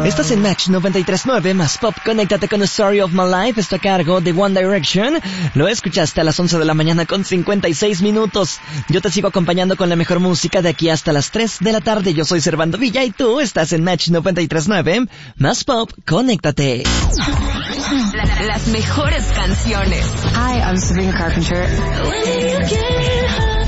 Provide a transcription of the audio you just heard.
Estás en Match 93.9 más pop. Conéctate con The Story of My Life. Está a cargo de One Direction. Lo escuchaste a las 11 de la mañana con 56 minutos. Yo te sigo acompañando con la mejor música de aquí hasta las 3 de la tarde. Yo soy Servando Villa y tú estás en Match 93.9 más pop. Conéctate. Las mejores canciones. Hi, I'm Sabrina Carpenter. When you get home.